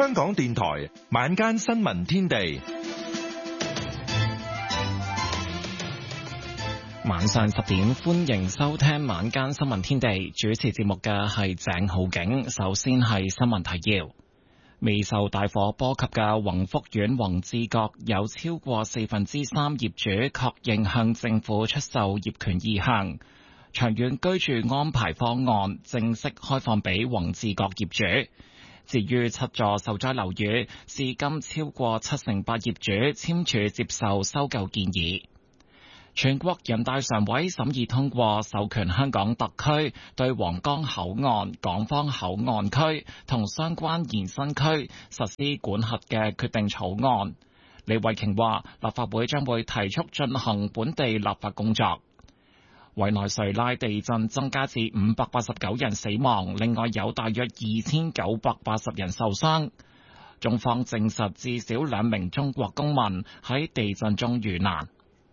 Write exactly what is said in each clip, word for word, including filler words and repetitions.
香港電台晚間新聞天地， 晚上十點歡迎收聽晚間新聞天地。主持節目嘅係鄭浩景。首先係新聞提要：未受大火波及嘅宏福苑宏志閣有超過四分之三業主確認向政府出售業權意向，長遠居住安排方案正式開放俾宏志閣業主。至於七座受災樓宇，至今超過七成八業主簽署接受收購建議。全國人大常委審議通過授權香港特區對皇崗口岸、港方口岸區同相關延伸區實施管轄嘅決定草案。李慧瓊話，立法會將會提速進行本地立法工作。委內瑞拉地震增加至五百八十九人死亡，另外有大約二千九百八十人受傷。中方證實至少兩名中國公民喺地震中遇難。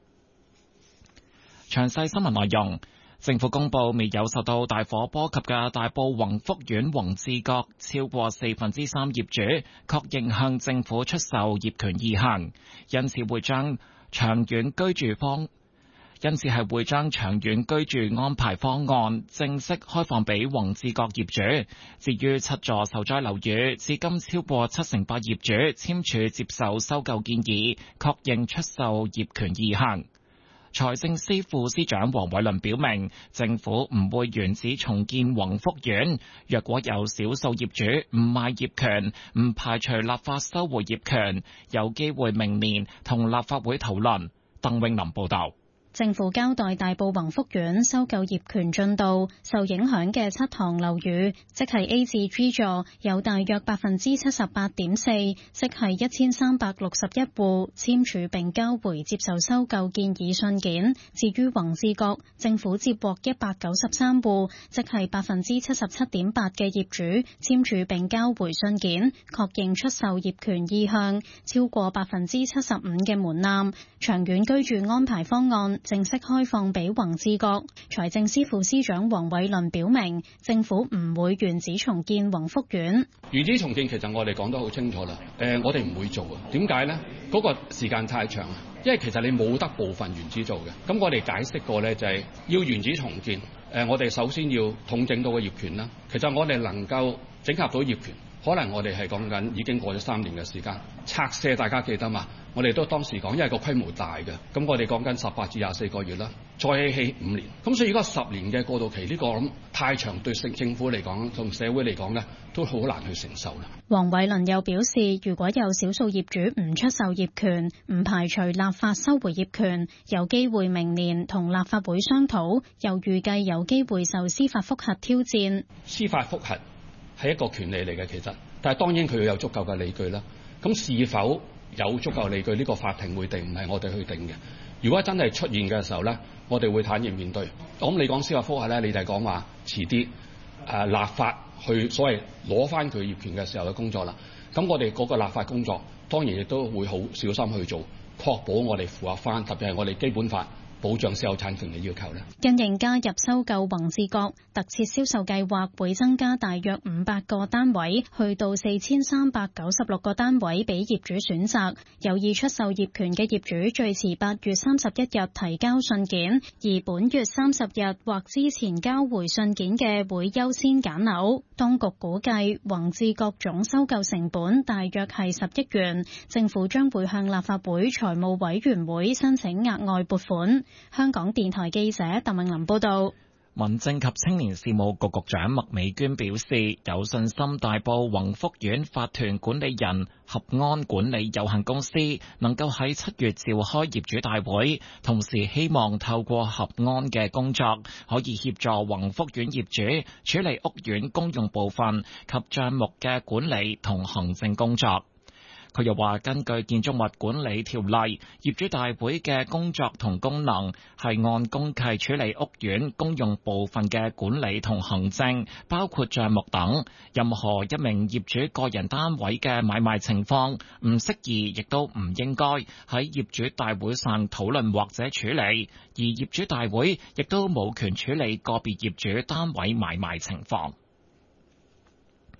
詳細新聞內容，政府公布未有受到大火波及嘅大埔宏福苑宏志閣，超過四分之三業主確認向政府出售業權意向，因此會將長遠居住方。因此係會將長遠居住安排方案正式開放俾宏志閣業主。至於七座受災樓宇，至今超過七成八業主簽署接受收購建議，確認出售業權意向。財政司副司長黃偉綸表明，政府唔會原址重建宏福苑。若果有少數業主唔賣業權，唔排除立法收回業權，有機會明年同立法會討論。鄧永林報道。 政府交代大埔宏福苑收購業權進度，受影響嘅七幢樓宇，即係 A 至 G 座，有大約百分之七十八點四，即係一千三百六十一戶簽署並交回接受收購建議信件。至於宏志閣，政府接獲一百九十三戶，即係百分之七十七點八嘅業主簽署並交回信件，確認出售業權意向，超過百分之七十五嘅門檻。長遠居住安排方案正式開放俾宏志閣。財政司副司長黃偉綸表明，政府唔會原址重建宏福苑。 原址重建其實我哋講得好清楚啦。誒、呃，我哋唔會做啊。點解呢？嗰、那個時間太長，因為其實你冇得部分原址做嘅。咁我哋解釋過呢，就係、是、要原址重建。誒、呃，我哋首先要統整到個業權啦。其實我哋能夠整合到業權，可能我哋係講緊已經過咗三年嘅時間。拆卸大家記得嘛？我哋都當時講，因為個規模大嘅，咁我哋講緊十八至廿四個月啦，再起起五年，咁所以如果十年嘅過渡期呢、這個咁太長，對政政府嚟講同社會嚟講呢，都好難去承受啦。 黃偉綸又表示，如果有少數業主唔出售業權，唔排除立法收回業權，有機會明年同立法會商討，又預計有機會受司法覆核挑戰。 司法覆核係一個權利嚟嘅，其實，但係當然佢要有足夠嘅理據啦。咁是否有足夠理據？呢、這個法庭會定，唔係我哋去定嘅。如果真係出現嘅時候呢，我哋會坦然面對。咁你講司法覆核呢，你就係講話遲啲誒立法去所謂攞翻佢業權嘅時候嘅工作啦。咁我哋嗰個立法工作當然亦都會好小心去做，確保我哋符合翻，特別係我哋基本法保障私有產權嘅要求咧。 因應加入收購宏志閣，特設銷售計劃會增加大約五百個單位，去到四千三百九十六個單位俾業主選擇。有意出售業權嘅業主最遲八月三十一日提交信件，而本月三十日或之前交回信件嘅會優先揀樓。當局估計宏志閣總收購成本大約係十億元，政府將會向立法會財務委員會申請額外撥款。香港電台記者鄧永林報道。 民政及青年事務局局長麥美娟表示，有信心大埔宏福苑法團管理人合安管理有限公司能夠喺七月召開業主大會，同時希望透過合安嘅工作，可以協助宏福苑業主處理屋苑公用部分及帳目嘅管理同行政工作。佢又話，根據建築物管理條例，業主大會嘅工作同功能係按公契處理屋苑公用部分嘅管理同行政，包括帳目等。任何一名業主個人單位嘅買賣情況唔適宜，亦都唔應該喺業主大會上討論或者處理，而業主大會亦都冇權處理個別業主單位買賣情況。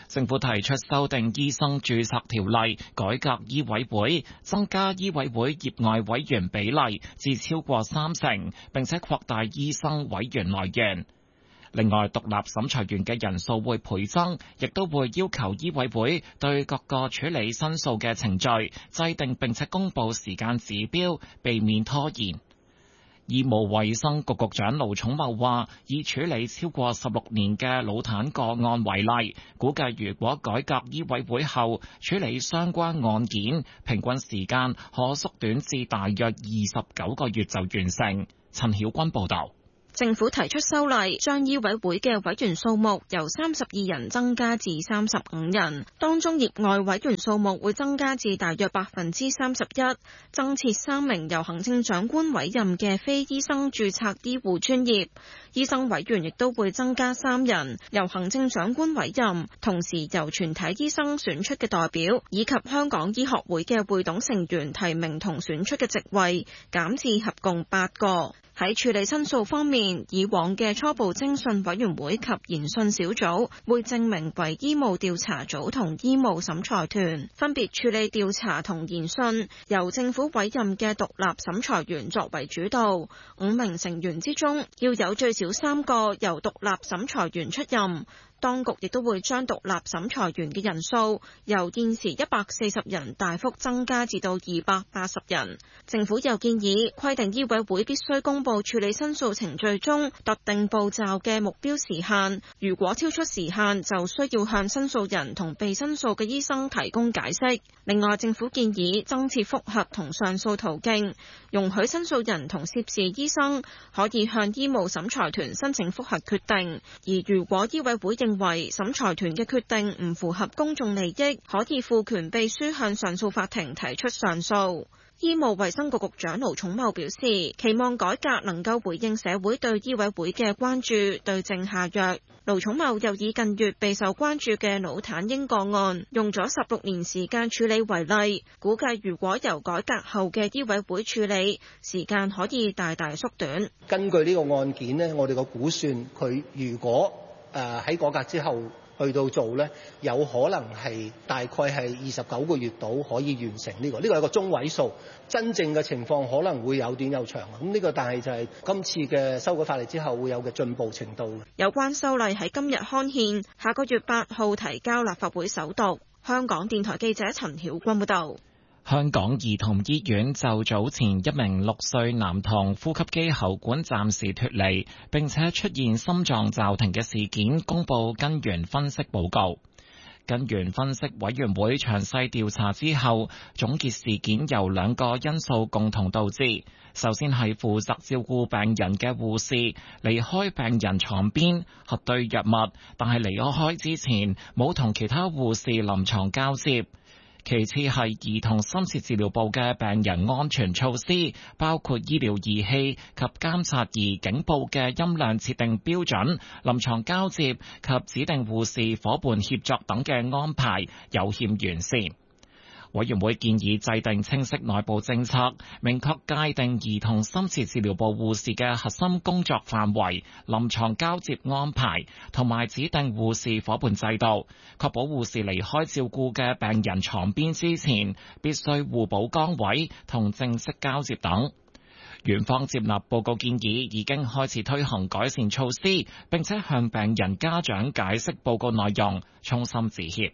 政府提出修訂醫生註冊條例，改革醫委會，增加醫委會業外委員比例至超過三成，並且擴大醫生委員來源。另外，獨立審裁員嘅人數會倍增，亦都會要求醫委會對各個處理申訴嘅程序制定並且公佈時間指標，避免拖延。醫務衛生局局長盧寵茂話，以處理超過十六年嘅腦癱個案為例，估計如果改革醫委會後，處理相關案件平均時間可縮短至大約二十九個月就完成。陳曉君報導。 政府提出修例，將醫委會嘅委員數目由三十二人增加至三十五人，當中業外委員數目會增加至大約百分之三十一，增設三名由行政長官委任嘅非醫生註冊醫護專業，醫生委員亦都會增加三人，由行政長官委任，同時由全體醫生選出嘅代表，以及香港醫學會嘅會董成員提名同選出嘅席位，減至合共八個。喺處理申訴方面，以往嘅初步偵訊委員會及研訊小組會正名為醫務調查組同醫務審裁團，分別處理調查同研訊，由政府委任嘅獨立審裁員作為主導。五名成員之中，要有最少三個由獨立審裁員出任。當局亦都會將獨立審裁員嘅人數由現時一百四十人大幅增加至到二百八十人。政府又建議規定醫委會必須公佈處理申訴程序中特定步驟嘅目標時限，如果超出時限，就需要向申訴人同被申訴嘅醫生提供解釋。另外，政府建議增設覆核同上訴途徑，容許申訴人同涉事醫生可以向醫務審裁團申請覆核決定，而如果醫委會認認為審裁團嘅決定唔符合公眾利益，可以賦權秘書向上訴法庭提出上訴。醫務衛生局局長盧寵茂表示，期望改革能夠回應社會對醫委會嘅關注，對症下藥。盧寵茂又以近月備受關注嘅腦癱嬰個案，用咗十六年時間處理為例，估計如果由改革後嘅醫委會處理，時間可以大大縮短。 根據呢個案件呢，我哋個估算，佢如果誒喺改革之後去到做呢，有可能係大概係二十九個月度可以完成呢個，呢個係個中位數。真正嘅情況可能會有短有長，咁呢個但係就係今次嘅修改法例之後會有嘅進步程度。 有關修例喺今日刊憲，下個月八號提交立法會首讀。香港電台記者陳曉君報道。 香港兒童醫院就早前一名六歲男童呼吸機喉管暫時脫離，並且出現心臟驟停嘅事件，公布根源分析報告。根源分析委員會詳細調查之後，總結事件由兩個因素共同導致。首先係負責照顧病人嘅護士離開病人床邊核對藥物，但係離開之前冇同其他護士臨床交接。其次係兒童深切治療部嘅病人安全措施，包括醫療儀器及監察儀警報嘅音量設定標準、臨床交接及指定護士夥伴協作等嘅安排有欠完善。委員會建議制定清晰內部政策，明確界定兒童深切治療部護士嘅核心工作範圍、臨床交接安排同埋指定護士夥伴制度，確保護士離開照顧嘅病人床邊之前，必須互補崗位同正式交接等。院方接納報告建議，已經開始推行改善措施，並且向病人家長解釋報告內容，衷心致歉。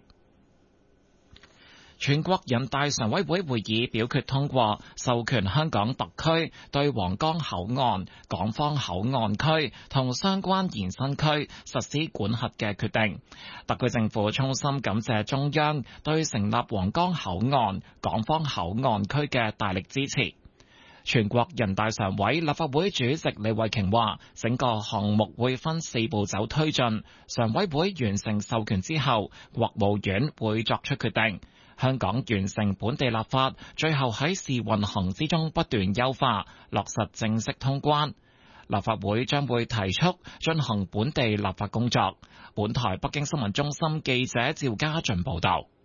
全國人大常委會會議表決通過，授權香港特區對皇崗口岸、港方口岸區同相關延伸區實施管轄嘅決定。特區政府衷心感謝中央對成立皇崗口岸、港方口岸區嘅大力支持。全國人大常委、立法會主席李慧瓊話，整個項目會分四步走推進，常委會完成授權之後，國務院會作出決定。香港完成本地立法，最後喺試運行之中不斷優化，落實正式通關。立法會將會提速進行本地立法工作。本台北京新聞中心記者趙家俊報道。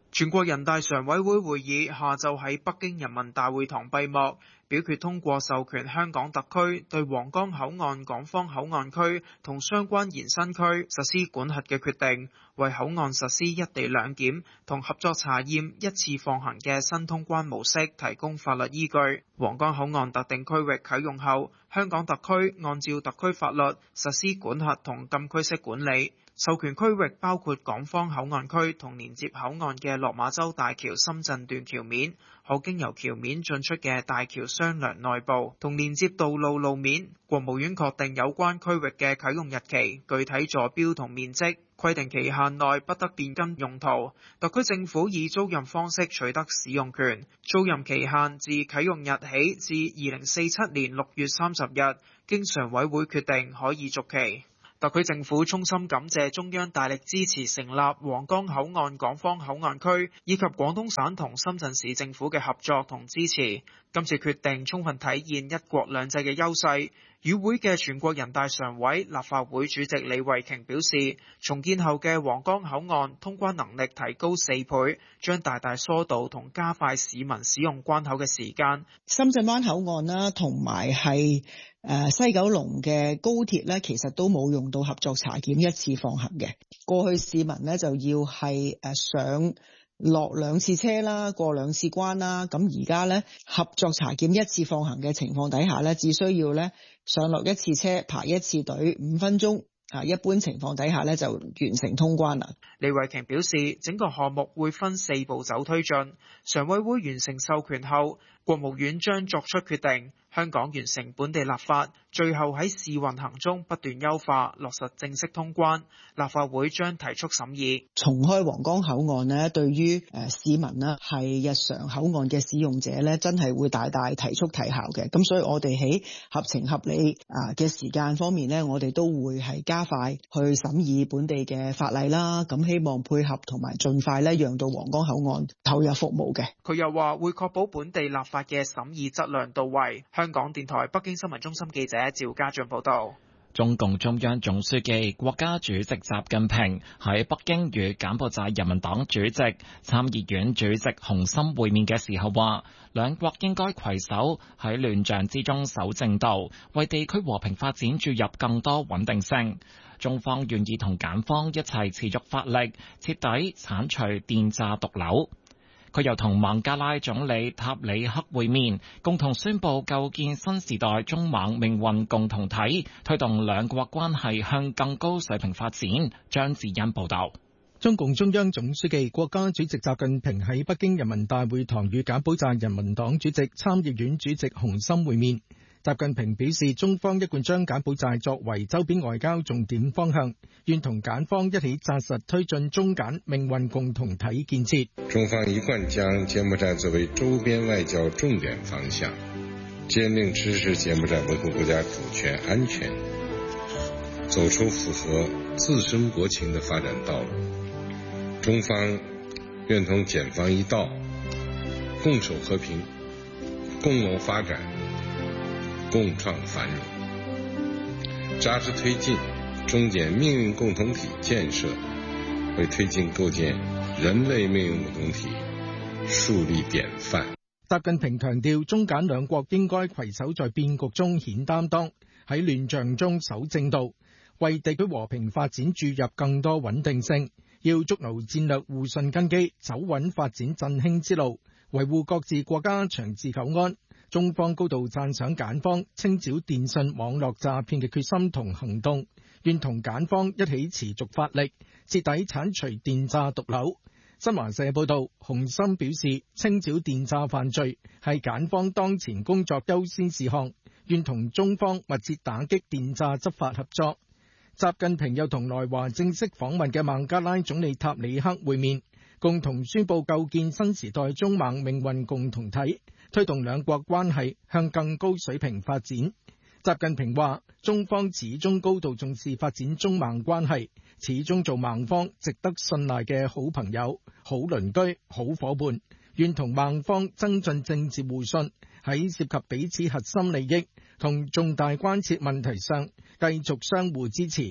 全國人大常委會會議下晝喺北京人民大會堂閉幕，表決通過授權香港特區對皇崗口岸港方口岸區同相關延伸區實施管轄嘅決定，為口岸實施一地兩檢同合作查驗一次放行嘅新通關模式提供法律依據。皇崗口岸特定區域啟用後，香港特區按照特區法律實施管轄同禁區式管理。授權區域包括港方口岸區同連接口岸嘅落馬洲大橋深圳段橋面，可經由橋面進出嘅大橋雙梁內部同連接道路路面。國務院確定有關區域嘅啟用日期、具體坐標同面積，規定期限內不得變更用途。特區政府以租賃方式取得使用權，租賃期限自啟用日起至二零四七年六月三十日，經常委會決定可以續期。特區政府衷心感謝中央大力支持成立皇崗口岸港方口岸區，以及廣東省同深圳市政府嘅合作同支持。今次決定充分體現一國兩制嘅優勢。與會嘅全國人大常委、立法會主席李慧瓊表示，重建後嘅皇崗口岸通關能力提高四倍，將大大疏導同加快市民使用關口嘅時間。 深圳灣口岸啦，同埋係誒西九龍嘅高鐵咧，其實都冇用到合作查檢一次放行嘅。過去市民咧就要係誒上落兩次車啦，過兩次關啦。咁而家咧合作查檢一次放行嘅情況底下咧，只需要咧上落一次車，排一次隊，五分鐘。啊，一般情況底下咧就完成通關啦。 李慧瓊表示，整個項目會分四步走推進，常委會完成授權後，國務院將作出決定。香港完成本地立法，最後喺試運行中不斷優化，落實正式通關。立法會將提速審議。 重開皇崗口岸呢，對於誒市民呢係日常口岸嘅使用者呢，真係會大大提速提效嘅。咁所以我哋喺合情合理啊嘅時間方面呢，我哋都會係加快去審議本地嘅法例啦。咁希望配合同埋盡快呢，讓到皇崗口岸投入服務嘅。 佢又話會確保本地立法嘅審議質量到位。香港電台北京新聞中心記者趙家俊報道。 中共中央總書記、國家主席習近平喺北京與柬埔寨人民黨主席、參議院主席洪森會面嘅時候話，兩國應該攜手喺亂象之中守正道，為地區和平發展注入更多穩定性。中方願意同柬方一齊持續發力，徹底剷除電詐毒瘤。佢又同孟加拉總理塔里克會面，共同宣布構建新時代中孟命運共同體，推動兩國關係向更高水平發展。張智欣報道。 中共中央總書記、國家主席習近平喺北京人民大會堂與柬埔寨人民黨主席、參議院主席洪森會面。習近平表示，中方一貫將柬埔寨作為周邊外交重點方向，願同柬方一起紮實推進中柬命運共同體建設。 中方一貫將柬埔寨作為周邊外交重點方向，堅定支持柬埔寨維護國家主權安全，走出符合自身國情的發展道路。中方願同柬方一道，共守和平，共謀發展，共創繁榮，扎實推進中柬命運共同體建設，為推進構建人類命運共同體樹立典範。 習近平強調，中柬兩國應該攜手在變局中顯擔當，喺亂象中守正道，為地區和平發展注入更多穩定性。要築牢戰略互信根基，走穩發展振興之路，維護各自國家長治久安。中方高度讚賞柬方清剿電信網絡詐騙嘅決心同行動，願同柬方一起持續發力，徹底剷除電詐毒瘤。新華社報道，洪森表示，清剿電詐犯罪係柬方當前工作優先事項，願同中方密切打擊電詐執法合作。習近平又同來華正式訪問嘅孟加拉總理塔里克會面，共同宣布構建新時代中孟命運共同體，推動兩國關係向更高水平發展。習近平話，中方始終高度重視發展中孟關係，始終做孟方值得信賴嘅好朋友、好鄰居、好夥伴，願同孟方增進政治互信，喺涉及彼此核心利益同重大關切問題上繼續相互支持。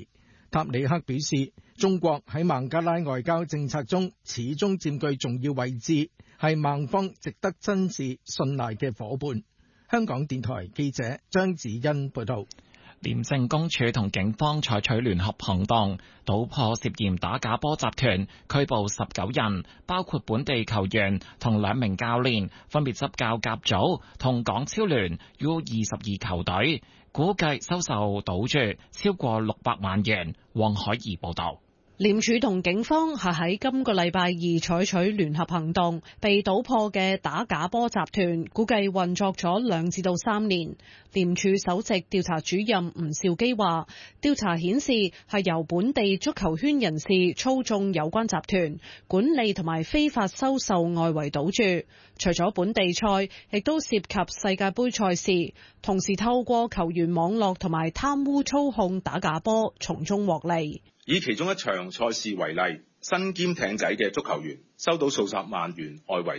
塔里克表示，中國喺孟加拉外交政策中始終佔據重要位置，係孟方值得珍視信賴嘅夥伴。香港電台記者張子欣報道。 廉政公署同警方採取聯合行動，搗破涉嫌打假波集團，拘捕十九人，包括本地球員同兩名教練，分別執教甲組同港超聯 U 二十二球隊，估計收受賭注超過六百萬元。黃海怡報道。 廉署同警方係喺今個禮拜二採取聯合行動，被搗破嘅打假波集團估計運作咗兩至到三年。廉署首席調查主任吳兆基話，調查顯示係由本地足球圈人士操縱有關集團，管理同埋非法收受外圍賭注。除咗本地賽，亦都涉及世界盃賽事，同時透過球員網絡同埋貪污操控打假波，從中獲利。 以其中一場賽事為例，身兼艇仔嘅足球員收到數十萬元外圍